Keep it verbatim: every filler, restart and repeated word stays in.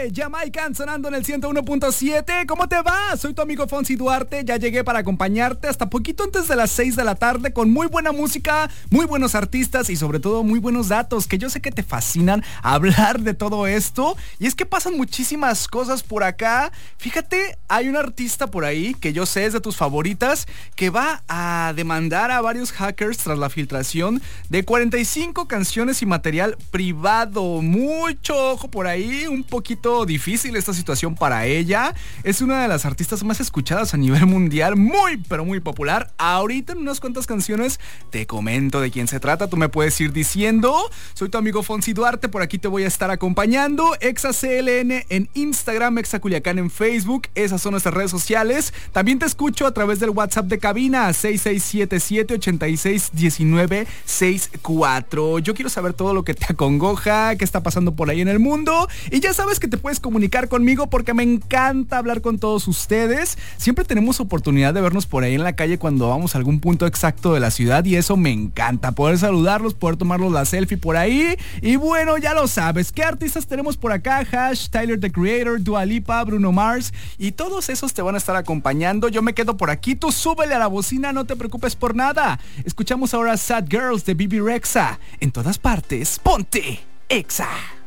Jamaican sonando en el ciento uno punto siete. ¿Cómo te va? Soy tu amigo Fonsi Duarte. Ya llegué para acompañarte hasta poquito antes de las seis de la tarde con muy buena música, muy buenos artistas y sobre todo muy buenos datos, que yo sé que te fascinan hablar de todo esto. Y es que pasan muchísimas cosas por acá. Fíjate, hay un artista por ahí que yo sé es de tus favoritas, que va a demandar a varios hackers tras la filtración de cuarenta y cinco canciones y material privado. Mucho ojo por ahí, un poquito difícil esta situación para ella. Es una de las artistas más escuchadas a nivel mundial, muy pero muy popular. Ahorita en unas cuantas canciones te comento de quién se trata, tú me puedes ir diciendo. Soy tu amigo Fonsi Duarte, por aquí te voy a estar acompañando. ExaCLN en Instagram, ExaCuliacán en Facebook, esas son nuestras redes sociales. También te escucho a través del WhatsApp de cabina seis seis siete siete, ocho seis uno nueve seis cuatro. Yo quiero saber todo lo que te acongoja, qué está pasando por ahí en el mundo. Y ya sabes que te puedes comunicar conmigo porque me encanta hablar con todos ustedes. Siempre tenemos oportunidad de vernos por ahí en la calle cuando vamos a algún punto exacto de la ciudad y eso me encanta. Poder saludarlos, poder tomarlos la selfie por ahí. Y bueno, ya lo sabes. ¿Qué artistas tenemos por acá? Hash, Tyler the Creator, Dua Lipa, Bruno Mars y todos esos te van a estar acompañando. Yo me quedo por aquí. Tú súbele a la bocina, no te preocupes por nada. Escuchamos ahora Sad Girls de Bebe Rexha. En todas partes, ponte Exa.